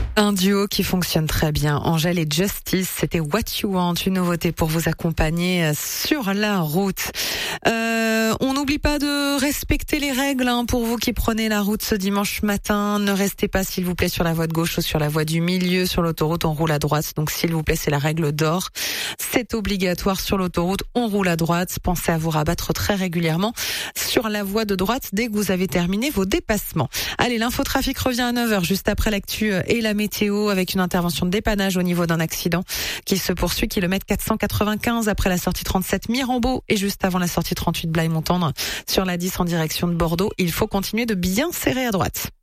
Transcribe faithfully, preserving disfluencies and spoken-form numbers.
Un duo qui fonctionne très bien. Angèle et Justice, c'était What You Want, une nouveauté pour vous accompagner sur la route. Euh, on n'oublie pas de respecter les règles hein, pour vous qui prenez la route ce dimanche matin. Ne restez pas s'il vous plaît sur la voie de gauche ou sur la voie du milieu. Sur l'autoroute, on roule à droite. Donc s'il vous plaît, c'est la règle d'or. C'est obligatoire sur l'autoroute, on roule à droite. Pensez à vous rabattre très régulièrement sur la voie de droite dès que vous avez terminé vos dépassements. Allez, l'infotrafic revient à neuf heures juste après l'actu et la météo avec une intervention de dépannage au niveau d'un accident qui se poursuit kilomètre quatre cent quatre-vingt-quinze après la sortie trente-sept Mirambeau et juste avant la sortie trente-huit Blaye-Montendre sur la dix en direction de Bordeaux. Il faut continuer de bien serrer à droite.